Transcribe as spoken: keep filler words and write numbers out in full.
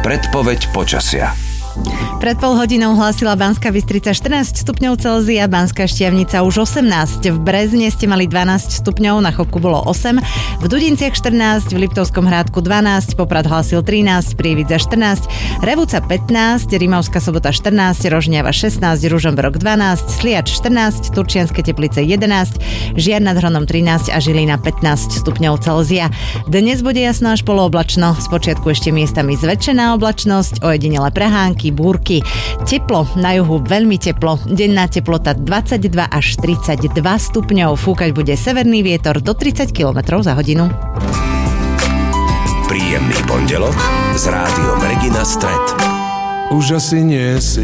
Predpoveď počasia. Pred pol hodinou hlásila Banská Bystrica štrnásť stupňov Celzia, Banská Štiavnica už osemnásť, v Brezne ste mali dvanásť stupňov, na Chopku bolo osem, v Dudinciach štrnásť, v Liptovskom Hrádku dvanásť, Poprad hlásil trinásť, Prievidza štrnásť, Revúca pätnásť, Rimavská Sobota štrnásť, Rožňava šestnásť, Ružomberok dvanásť, Sliač štrnásť, Turčianske Teplice jedenásť, Žiar nad Hronom trinásť a Žilina pätnásť stupňov Celzia. Dnes bude jasno až polooblačno, spočiatku ešte miestami zväčšená oblačnosť, ojedinele prehánky, búrky. Teplo, na juhu veľmi teplo. Denná teplota dvadsaťdva až tridsaťdva stupňov. Fúkať bude severný vietor do tridsať kilometrov za hodinu. Príjemný pondelok s Rádiom Regina Stret. Už asi nie si